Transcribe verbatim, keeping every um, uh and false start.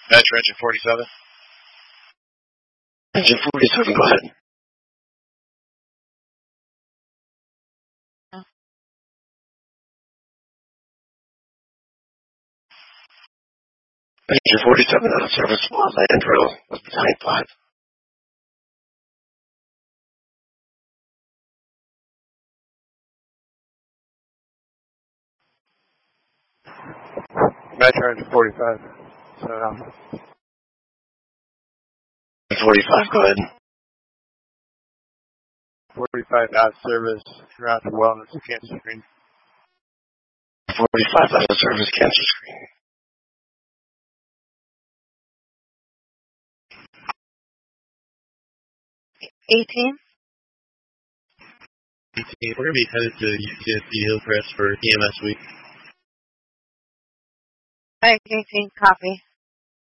Metro engine forty-seven. Engine forty-seven, go ahead. Engine forty-seven out of service, land drill, was battalion five. Metro engine forty-five. So, um, forty-five, go ahead. forty-five out of service, route to wellness, cancer screen. forty-five out of service, cancer screen. eighteen. eighteen. We're going to be headed to U T S D Hillcrest for E M S week. eighteen, copy.